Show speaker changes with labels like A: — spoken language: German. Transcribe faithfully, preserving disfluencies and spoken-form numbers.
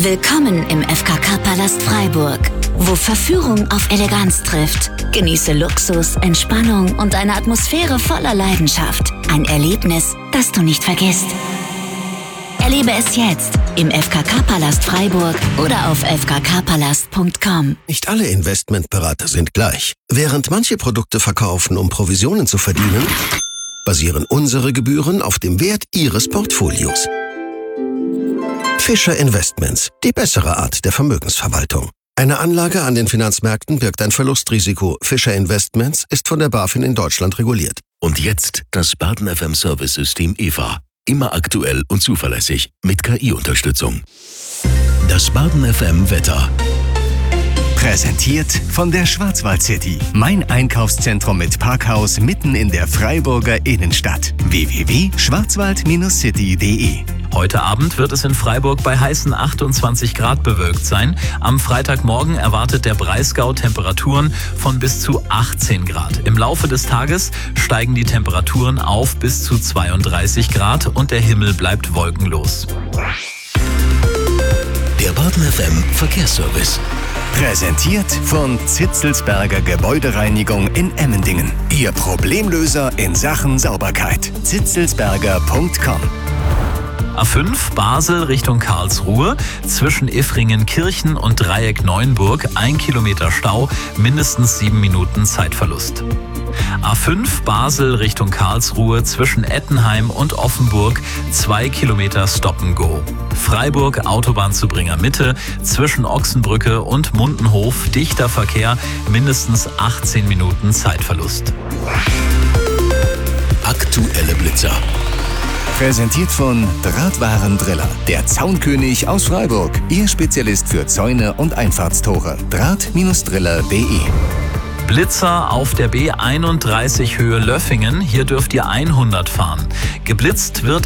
A: Willkommen im F K K-Palast Freiburg, wo Verführung auf Eleganz trifft. Genieße Luxus, Entspannung und eine Atmosphäre voller Leidenschaft. Ein Erlebnis, das du nicht vergisst. Erlebe es jetzt im F K K-Palast Freiburg oder auf f k k palast punkt com.
B: Nicht alle Investmentberater sind gleich. Während manche Produkte verkaufen, um Provisionen zu verdienen, basieren unsere Gebühren auf dem Wert Ihres Portfolios. Fischer Investments, die bessere Art der Vermögensverwaltung. Eine Anlage an den Finanzmärkten birgt ein Verlustrisiko. Fischer Investments ist von der BaFin in Deutschland reguliert.
C: Und jetzt das Baden F M Service System E V A. Immer aktuell und zuverlässig mit K I-Unterstützung. Das Baden F M Wetter.
D: Präsentiert von der Schwarzwald City. Mein Einkaufszentrum mit Parkhaus mitten in der Freiburger Innenstadt. w w w punkt schwarzwald city punkt d e.
E: Heute Abend wird es in Freiburg bei heißen achtundzwanzig Grad bewölkt sein. Am Freitagmorgen erwartet der Breisgau Temperaturen von bis zu achtzehn Grad. Im Laufe des Tages steigen die Temperaturen auf bis zu zweiunddreißig Grad und der Himmel bleibt wolkenlos.
C: Der Baden F M Verkehrsservice.
D: Präsentiert von Zitzelsberger Gebäudereinigung in Emmendingen. Ihr Problemlöser in Sachen Sauberkeit. zitzelsberger punkt com.
E: A fünf Basel Richtung Karlsruhe, zwischen Iffringen-Kirchen und Dreieck Neuenburg, ein Kilometer Stau, mindestens sieben Minuten Zeitverlust. A fünf Basel Richtung Karlsruhe, zwischen Ettenheim und Offenburg, zwei Kilometer Stop-and-Go. Freiburg Autobahnzubringer Mitte, zwischen Ochsenbrücke und Mundenhof, dichter Verkehr, mindestens achtzehn Minuten Zeitverlust.
C: Aktuelle Blitzer.
D: Präsentiert von Drahtwarendriller, der Zaunkönig aus Freiburg. Ihr Spezialist für Zäune und Einfahrtstore. Draht Driller punkt d e.
E: Blitzer auf der B einunddreißig Höhe Löffingen. Hier dürft ihr hundert fahren. Geblitzt wird